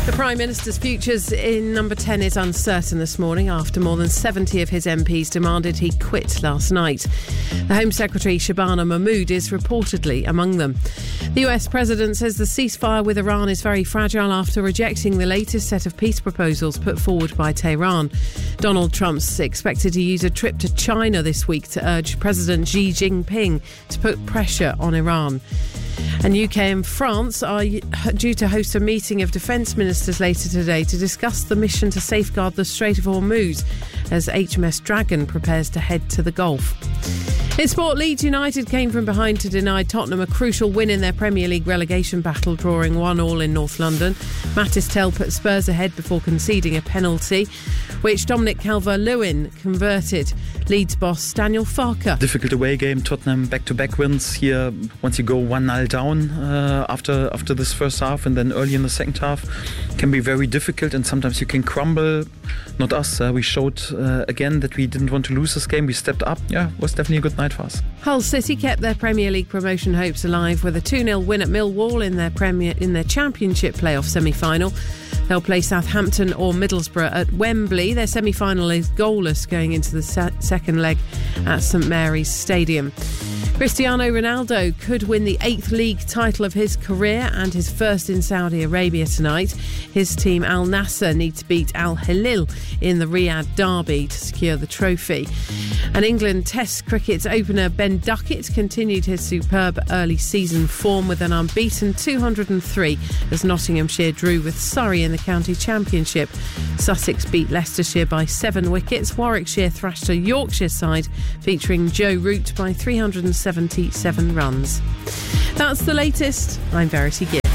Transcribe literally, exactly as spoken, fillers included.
The Prime Minister's futures in number ten is uncertain this morning after more than seventy of his M Ps demanded he quit last night. The Home Secretary Shabana Mahmood is reportedly among them. The U S President says the ceasefire with Iran is very fragile after rejecting the latest set of peace proposals put forward by Tehran. Donald Trump's expected to use a trip to China this week to urge President Xi Jinping to put pressure on Iran. And U K and France are due to host a meeting of defence ministers later today to discuss the mission to safeguard the Strait of Hormuz as H M S Dragon prepares to head to the Gulf. In sport, Leeds United came from behind to deny Tottenham a crucial win in their Premier League relegation battle, drawing one all in North London. Mattis Tell put Spurs ahead before conceding a penalty, which Dominic Calvert-Lewin converted. Leeds boss Daniel Farke. Difficult away game, Tottenham back-to-back wins here. Once you go one nil down uh, after after this first half and then early in the second half, can be very difficult and sometimes you can crumble. Not us. Uh, we showed uh, again that we didn't want to lose this game. We stepped up. Yeah, it was definitely a good night for us. Hull City kept their Premier League promotion hopes alive with a two nil win at Millwall in their Premier in their Championship playoff semi-final. They'll play Southampton or Middlesbrough at Wembley. Their semi-final is goalless going into the se- second leg at St Mary's Stadium. Cristiano Ronaldo could win the eighth league title of his career and his first in Saudi Arabia tonight. His team Al Nassr need to beat Al Hilal in the Riyadh derby to secure the trophy. And England Test cricket's opener Ben Duckett continued his superb early season form with an unbeaten two hundred three as Nottinghamshire drew with Surrey in the county championship. Sussex beat Leicestershire by seven wickets. Warwickshire thrashed a Yorkshire side featuring Joe Root by three hundred seventy-seven runs. That's the latest. I'm Verity Gibb.